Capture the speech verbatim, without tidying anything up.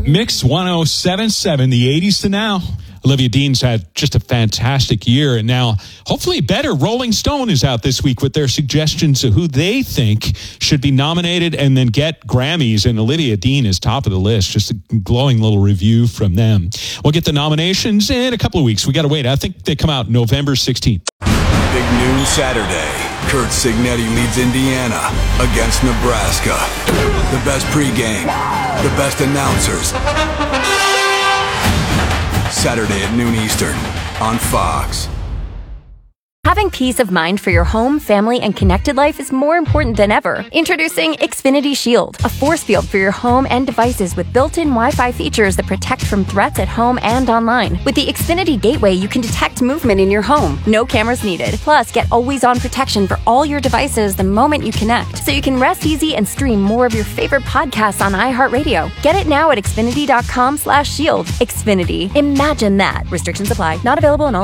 Mix one oh seven point seven, the eighties to now. Olivia Dean's had just a fantastic year, and now hopefully better. Rolling Stone is out this week with their suggestions of who they think should be nominated and then get Grammys, and Olivia Dean is top of the list. Just a glowing little review from them. We'll get the nominations in a couple of weeks. We got to wait. I think they come out November sixteenth. Big noon Saturday. Kurt Signetti leads Indiana against Nebraska. The best pregame, the best announcers. Saturday at noon Eastern on Fox. Having peace of mind for your home, family, and connected life is more important than ever. Introducing Xfinity Shield, a force field for your home and devices with built-in Wi-Fi features that protect from threats at home and online. With the Xfinity Gateway, you can detect movement in your home. No cameras needed. Plus, get always-on protection for all your devices the moment you connect, so you can rest easy and stream more of your favorite podcasts on iHeartRadio. Get it now at Xfinity dot com slash shield. Xfinity. Imagine that. Restrictions apply. Not available in all